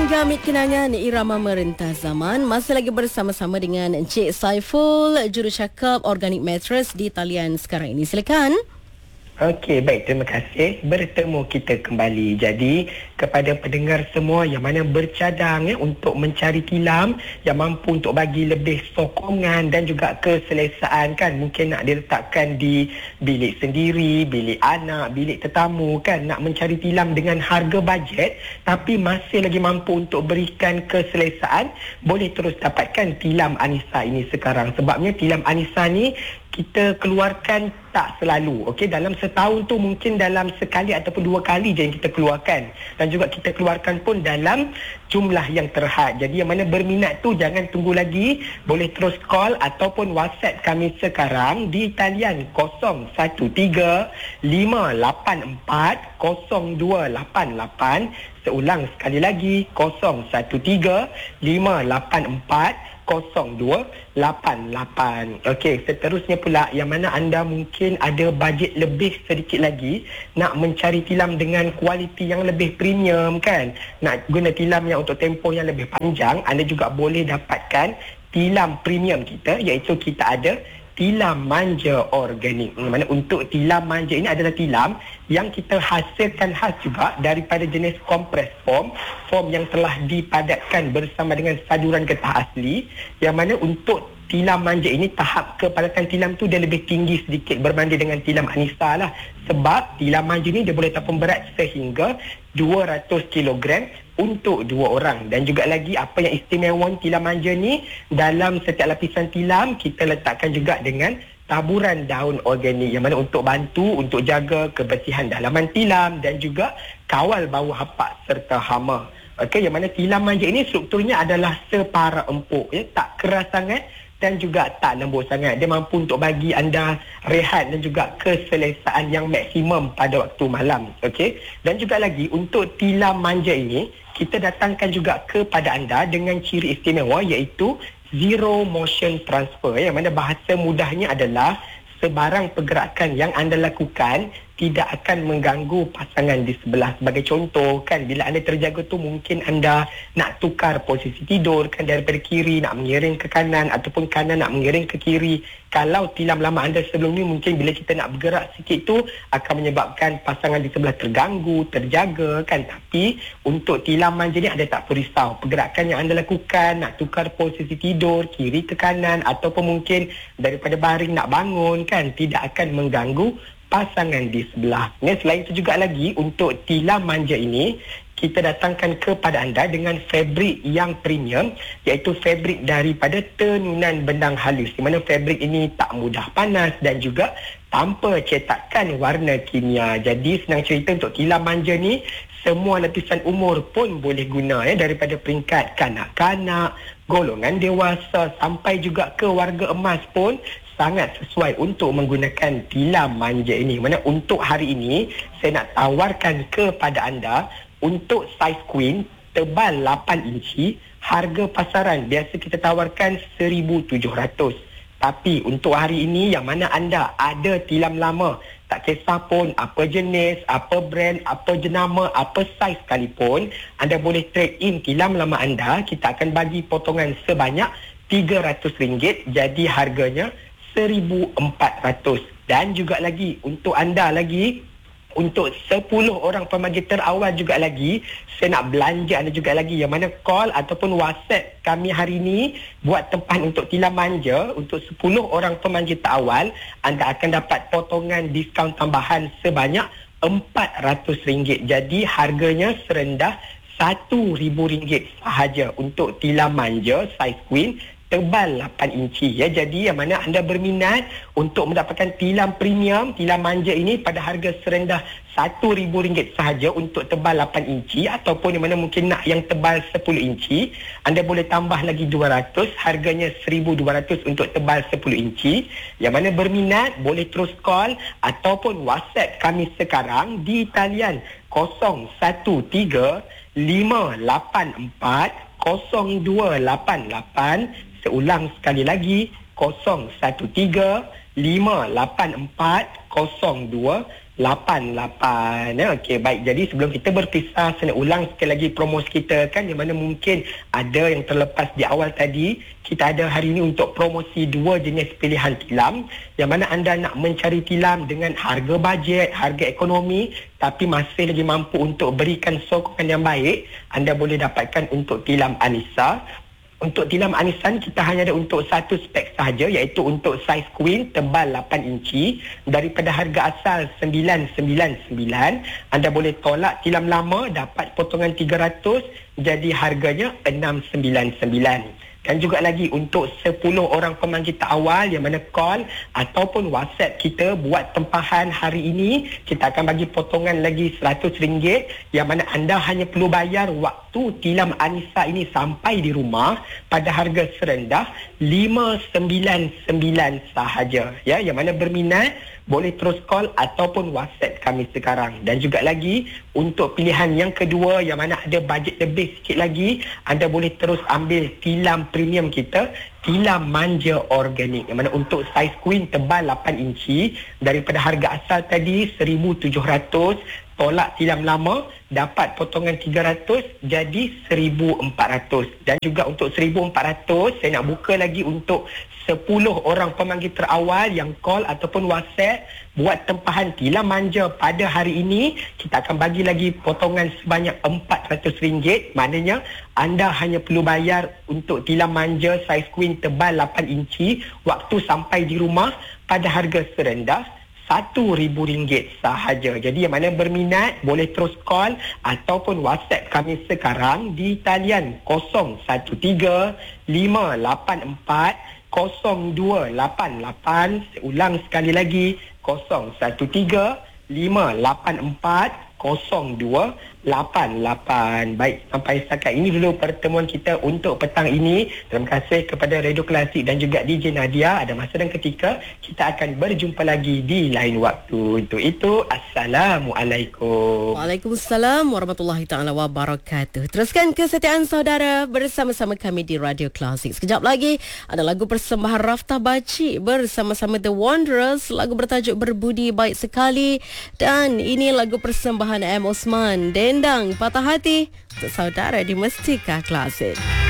Menggamit kenangan irama merentah zaman, masih lagi bersama-sama dengan Encik Saiful, jurucakap Organic Mattress di talian sekarang ini. Silakan. Okey, baik. Terima kasih. Bertemu kita kembali. Jadi, kepada pendengar semua yang mana bercadang untuk mencari tilam yang mampu untuk bagi lebih sokongan dan juga keselesaan kan. Mungkin nak diletakkan di bilik sendiri, bilik anak, bilik tetamu kan. Nak mencari tilam dengan harga bajet tapi masih lagi mampu untuk berikan keselesaan. Boleh terus dapatkan tilam Anissa ini sekarang. Sebabnya tilam Anissa ni kita keluarkan tak selalu. Okey, dalam setahun tu mungkin dalam sekali ataupun dua kali je yang kita keluarkan. Dan juga kita keluarkan pun dalam jumlah yang terhad. Jadi yang mana berminat tu jangan tunggu lagi. Boleh terus call ataupun WhatsApp kami sekarang di talian 013-584-0288. Seulang sekali lagi 013-584-0288. Okey, seterusnya pula yang mana anda mungkin ada bajet lebih sedikit lagi nak mencari tilam dengan kualiti yang lebih premium kan. Nak guna tilam yang untuk tempoh yang lebih panjang, anda juga boleh dapatkan tilam premium kita, iaitu kita ada tilam manja organik. Mana untuk tilam manja ini adalah tilam yang kita hasilkan khas juga daripada jenis kompres foam yang telah dipadatkan bersama dengan saduran getah asli, yang mana untuk tilam manja ini tahap kepadatan tilam tu dia lebih tinggi sedikit berbanding dengan tilam Anissa lah. Sebab tilam manja ni dia boleh tampung berat sehingga 200 kg untuk dua orang. Dan juga lagi apa yang istimewa tilam manja ni, dalam setiap lapisan tilam kita letakkan juga dengan taburan daun organik yang mana untuk bantu untuk jaga kebersihan dalaman tilam dan juga kawal bau hapak serta hama. Okey, yang mana tilam manja ini strukturnya adalah separa empuk, ya, tak keras sangat dan juga tak lembut sangat. Dia mampu untuk bagi anda rehat dan juga keselesaan yang maksimum pada waktu malam. Okey. Dan juga lagi untuk tilam manja ini kita datangkan juga kepada anda dengan ciri istimewa, iaitu zero motion transfer, yang mana bahasa mudahnya adalah sebarang pergerakan yang anda lakukan tidak akan mengganggu pasangan di sebelah. Sebagai contoh kan, bila anda terjaga tu mungkin anda nak tukar posisi tidur kan, daripada kiri nak mengiring ke kanan ataupun kanan nak mengiring ke kiri. Kalau tilam lama anda sebelum ni, mungkin bila kita nak bergerak sikit tu akan menyebabkan pasangan di sebelah terganggu, terjaga kan. Tapi untuk tilam manja ni anda tak perlu risau. Pergerakan yang anda lakukan, nak tukar posisi tidur kiri ke kanan ataupun mungkin daripada baring nak bangun kan, tidak akan mengganggu pasangan di sebelah. Selain itu juga lagi untuk tilam manja ini kita datangkan kepada anda dengan fabrik yang premium, iaitu fabrik daripada tenunan benang halus, di mana fabrik ini tak mudah panas dan juga tanpa cetakan warna kimia. Jadi senang cerita untuk tilam manja ni semua lapisan umur pun boleh guna, ya, daripada peringkat kanak-kanak, golongan dewasa sampai juga ke warga emas pun sangat sesuai untuk menggunakan tilam manja ini. Mana untuk hari ini saya nak tawarkan kepada anda untuk saiz queen tebal 8 inci, harga pasaran biasa kita tawarkan 1,700. Tapi untuk hari ini yang mana anda ada tilam lama, tak kisah pun apa jenis, apa brand, apa jenama, apa saiz sekalipun, anda boleh trade in tilam lama anda. Kita akan bagi potongan sebanyak RM300. Jadi harganya RM1,400. Dan juga lagi untuk anda lagi, untuk 10 orang pemanggil terawal juga lagi, saya nak belanja anda juga lagi, yang mana call ataupun WhatsApp kami hari ini buat tempahan untuk tilam manja. Untuk 10 orang pemanggil terawal, anda akan dapat potongan diskaun tambahan sebanyak RM400. Jadi harganya serendah RM1,000 sahaja untuk tilam manja saiz queen tebal 8 inci, ya. Jadi yang mana anda berminat untuk mendapatkan tilam premium, tilam manja ini pada harga serendah RM1,000 sahaja untuk tebal 8 inci, ataupun yang mana mungkin nak yang tebal 10 inci, anda boleh tambah lagi 200, harganya RM1,200 untuk tebal 10 inci. Yang mana berminat boleh terus call ataupun WhatsApp kami sekarang di talian 013-584-0288. Seulang sekali lagi 013-584-0288. 88. Okey, baik. Jadi sebelum kita berpisah, saya nak ulang sekali lagi promosi kita kan, yang mana mungkin ada yang terlepas di awal tadi. Kita ada hari ini untuk promosi 2 jenis pilihan tilam, yang mana anda nak mencari tilam dengan harga bajet, harga ekonomi tapi masih lagi mampu untuk berikan sokongan yang baik, anda boleh dapatkan untuk tilam Anissa. Untuk tilam Anissa ni kita hanya ada untuk satu spek sahaja, iaitu untuk saiz queen tebal 8 inci. Daripada harga asal 999, anda boleh tolak tilam lama, dapat potongan 300, jadi harganya 699. Dan juga lagi untuk 10 orang pemanggil kita awal yang mana call ataupun WhatsApp kita buat tempahan hari ini, kita akan bagi potongan lagi RM100, yang mana anda hanya perlu bayar waktu tilam Anissa ini sampai di rumah pada harga serendah RM599 sahaja. Ya, yang mana berminat boleh terus call ataupun WhatsApp kami sekarang. Dan juga lagi untuk pilihan yang kedua, yang mana ada bajet lebih sikit lagi, anda boleh terus ambil tilam premium kita, tilam manja organik, yang mana untuk saiz queen tebal 8 inci. Daripada harga asal tadi 1,700, tolak tilam lama, dapat potongan 300, jadi 1,400. Dan juga untuk 1,400, saya nak buka lagi untuk 10 orang pemanggil terawal yang call ataupun WhatsApp buat tempahan tilam manja pada hari ini. Kita akan bagi lagi potongan sebanyak RM400. Maknanya anda hanya perlu bayar untuk tilam manja saiz queen tebal 8 inci waktu sampai di rumah pada harga serendah RM1,000 sahaja. Jadi yang mana berminat boleh terus call ataupun WhatsApp kami sekarang di talian 0135840288. Saya ulang sekali lagi, 0135840288. Baik, sampai setakat ini dulu pertemuan kita untuk petang ini. Terima kasih kepada Radio Klasik dan juga DJ Nadia. Ada masa dan ketika kita akan berjumpa lagi di lain waktu. Untuk itu, Assalamualaikum. Waalaikumsalam warahmatullahi taala wabarakatuh. Teruskan kesetiaan saudara bersama-sama kami di Radio Klasik. Sekejap lagi ada lagu persembahan Raftah Baci bersama-sama The Wanderers, lagu bertajuk Berbudi Baik Sekali, dan ini lagu persembahan M. Osman, Dendang Patah Hati, untuk saudara di Mestika Klasik.